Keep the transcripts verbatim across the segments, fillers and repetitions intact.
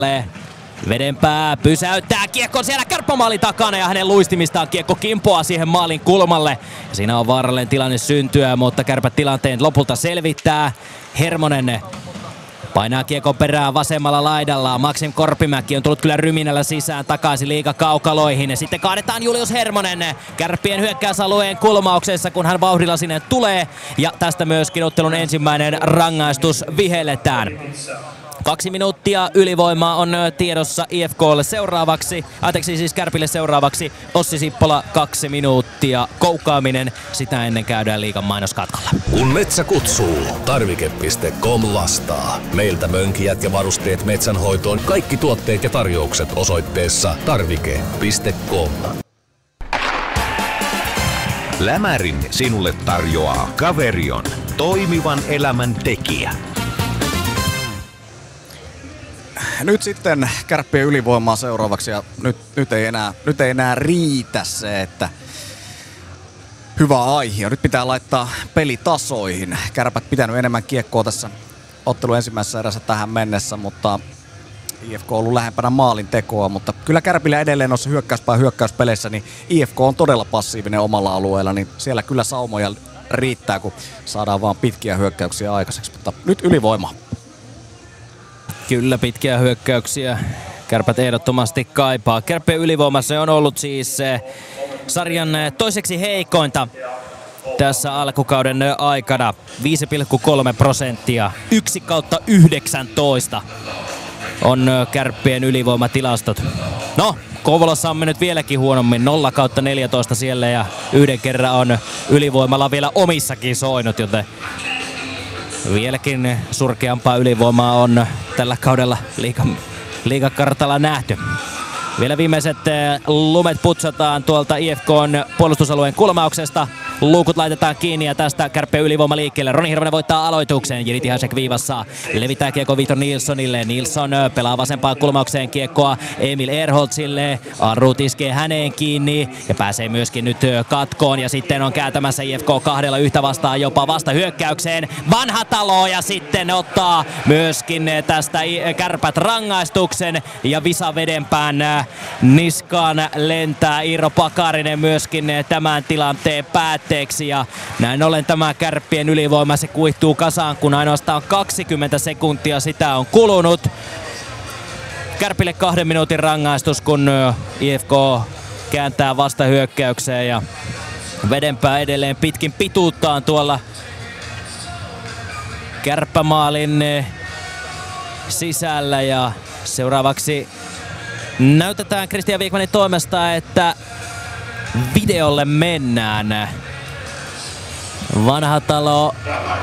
Vedenpää pysäyttää kiekko siellä kärppämaalin takana ja hänen luistimistaan kiekko kimpoaa siihen maalin kulmalle. Ja siinä on vaarallinen tilanne syntyä, mutta Kärpät tilanteen lopulta selvittää. Hermonen painaa kiekon perään vasemmalla laidalla. Maksim Korpimäki on tullut kyllä ryminällä sisään takaisin liigakaukaloihin. Ja sitten kaadetaan Julius Hermonen Kärppien hyökkäysalueen kulmauksessa, kun hän vauhdilla sinne tulee. Ja tästä myöskin ottelun ensimmäinen rangaistus vihelletään. Kaksi minuuttia ylivoimaa on tiedossa I F K:lle seuraavaksi, anteeksi siis Kärpille seuraavaksi. Ossi Sippola kaksi minuuttia koukkaaminen, sitä ennen käydään liigan mainoskatkolla. Kun metsä kutsuu, tarvike piste com lastaa. Meiltä mönkijät ja varusteet metsänhoitoon, kaikki tuotteet ja tarjoukset osoitteessa tarvike piste com. Lämärin sinulle tarjoaa Caverion, toimivan elämän tekijä. Nyt sitten Kärppien ylivoimaa seuraavaksi ja nyt, nyt, ei enää, nyt ei enää riitä se, että hyvä aihe. Nyt pitää laittaa pelitasoihin. Kärpät pitänyt enemmän kiekkoa tässä ottelun ensimmäisessä erässä tähän mennessä, mutta I F K on ollut lähempänä maalin tekoa, mutta kyllä Kärpillä edelleen noissa hyökkäyspää hyökkäyspeleissä, niin I F K on todella passiivinen omalla alueella, niin siellä kyllä saumoja riittää, kun saadaan vaan pitkiä hyökkäyksiä aikaiseksi, mutta nyt ylivoima. Kyllä pitkiä hyökkäyksiä Kärpät ehdottomasti kaipaa. Kärppien ylivoimassa on ollut siis sarjan toiseksi heikointa tässä alkukauden aikana. viisi pilkku kolme prosenttia, yksi kautta yhdeksäntoista on Kärppien ylivoimatilastot. No, Kouvolassa on mennyt vieläkin huonommin, nolla kautta neljätoista siellä ja yhden kerran on ylivoimalla vielä omissakin soinut, joten vieläkin surkeampaa ylivoimaa on tällä kaudella liiga, liigakartalla nähty. Vielä viimeiset lumet putsataan tuolta I F K:n puolustusalueen kulmauksesta. Luukut laitetaan kiinni ja tästä Kärppien ylivoima liikkeelle. Roni Hirvonen voittaa aloituksen. Jiri Tihasek viivassa. Levittää kiekko Victor Nilssonille. Nilsson pelaa vasempaan kulmaukseen kiekkoa Emil Erholtzille. Arrut iskee häneen kiinni ja pääsee myöskin nyt katkoon. Ja sitten on kääntämässä I F K kahdella yhtä vastaan jopa vasta hyökkäykseen. Vanhatalo ja sitten ottaa myöskin tästä Kärpät rangaistuksen. Ja Visa Vedenpään niskaan lentää Iiro Pakarinen myöskin tämän tilanteen päätteeksi ja näin ollen tämä Kärppien ylivoima se kuihtuu kasaan, kun ainoastaan kaksikymmentä sekuntia sitä on kulunut. Kärpille kahden minuutin rangaistus, kun I F K kääntää vastahyökkäykseen ja Vedenpää edelleen pitkin pituuttaan tuolla kärppämaalin sisällä ja seuraavaksi näytetään Kristian Wikmanin toimesta, että videolle mennään. Vanhatalo.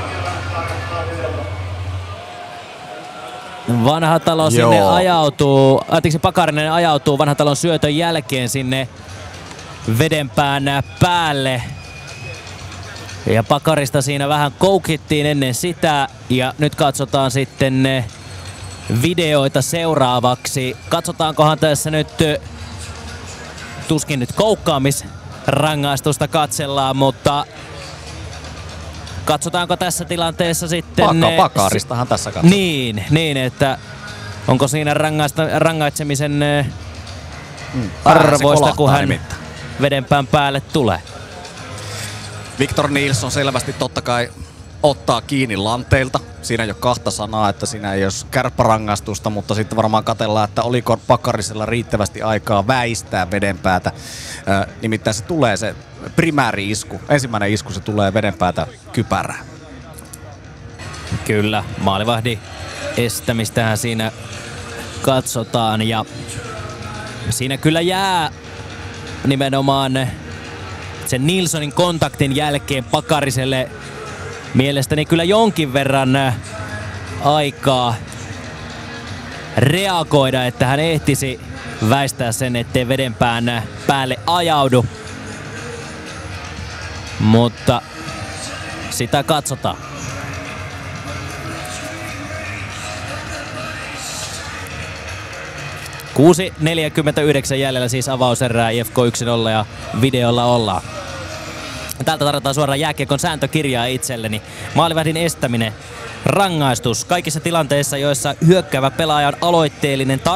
Vanhatalo sinne Joo. ajautuu, anteeksi Pakarinen ajautuu Vanhatalon syötön jälkeen sinne Vedenpään päälle. Ja Pakarista siinä vähän koukittiin ennen sitä ja nyt katsotaan sitten videoita seuraavaksi. Katsotaankohan tässä nyt, tuskin nyt koukkaamisrangaistusta katsellaan, mutta katsotaanko tässä tilanteessa sitten... Paka, Pakaristahan tässä katsotaan. Niin, niin, että onko siinä rangaista, rangaitsemisen mm, arvoista, kun hän nimittäin Vedenpään päälle tulee. Victor Nilsson selvästi totta kai ottaa kiinni lanteilta. Siinä ei ole kahta sanaa, että siinä ei ole kärppärangaistusta, mutta sitten varmaan katsellaan, että oliko Pakarisella riittävästi aikaa väistää Vedenpäätä. Äh, nimittäin se tulee se primääri isku, ensimmäinen isku se tulee Vedenpäätä kypärään. Kyllä, maalivahdin estämistähän siinä katsotaan ja siinä kyllä jää nimenomaan sen Nilssonin kontaktin jälkeen Pakariselle mielestäni kyllä jonkin verran aikaa reagoida, että hän ehtisi väistää sen, ettei Vedenpään päälle ajaudu. Mutta sitä katsotaan. kuusi neljäkymmentäyhdeksän jäljellä siis avauserää, I F K yksi nolla ja videolla ollaan. Täältä tarvitaan suoraan jääkiekon sääntökirjaa itselleni. Maalivahdin estäminen, rangaistus kaikissa tilanteissa, joissa hyökkäävä pelaaja on aloitteellinen.